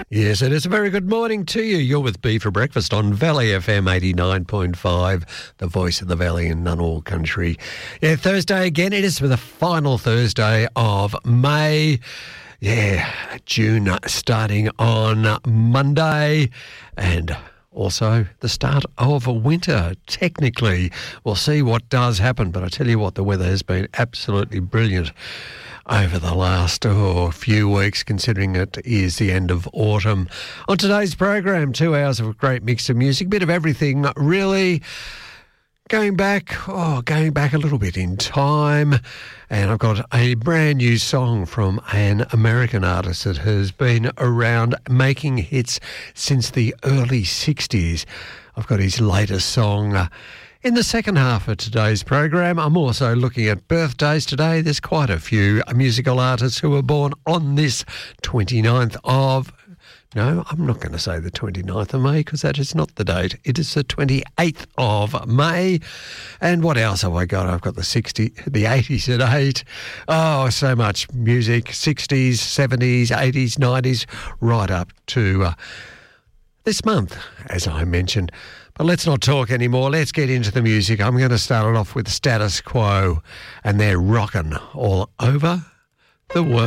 Yes, it is a very good morning to you. You're with B for Breakfast on Valley FM 89.5, the voice of the Valley in Ngunnawal country. Yeah, Thursday again. It is the final Thursday of May. Yeah, June starting on Monday and also the start of winter, technically. We'll see what does happen, but I tell you what, the weather has been absolutely brilliant over the last few weeks, considering it is the end of autumn. On today's program, 2 hours of a great mix of music, bit of everything, really. Going back a little bit in time, and I've got a brand new song from an American artist that has been around making hits since the early 60s. I've got his latest song in the second half of today's program. I'm also looking at birthdays today. There's quite a few musical artists who were born on this 29th of... No, I'm not going to say the 29th of May because that is not the date. It is the 28th of May. And what else have I got? I've got the 80s at 8. Oh, so much music. 60s, 70s, 80s, 90s, right up to this month, as I mentioned. But let's not talk anymore. Let's get into the music. I'm going to start it off with Status Quo, and they're rocking all over the world.